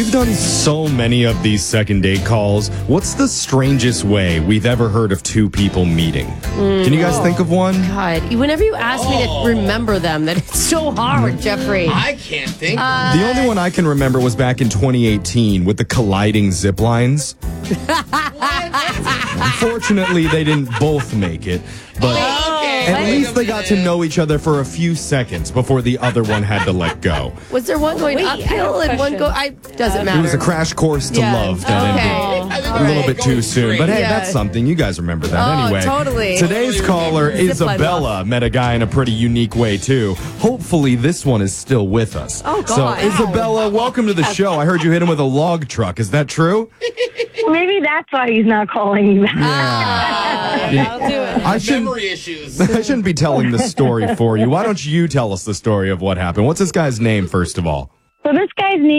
We've done so many of these second date calls. What's the strangest way we've ever heard of two people meeting? Can you guys think of one? God, whenever you ask me to remember them, that it's so hard, Jeffrey. I can't think. The only one I can remember was back in 2018 with the colliding zip lines. Unfortunately, they didn't both make it, but at least they got to know each other for a few seconds before the other one had to let go. Was there one going uphill and one go? Doesn't matter. It was a crash course to love that ended a little bit too soon. But hey, that's something. You guys remember that anyway. Totally. Today's caller, Isabella, met a guy in a pretty unique way too. Hopefully this one is still with us. Oh, God. So Isabella, welcome to the show. I heard you hit him with a log truck. Is that true? Maybe that's why he's not calling you back. I'll do it. Memory issues. I shouldn't be telling the story for you. Why don't you tell us the story of what happened? What's this guy's name, first of all? So this guy's name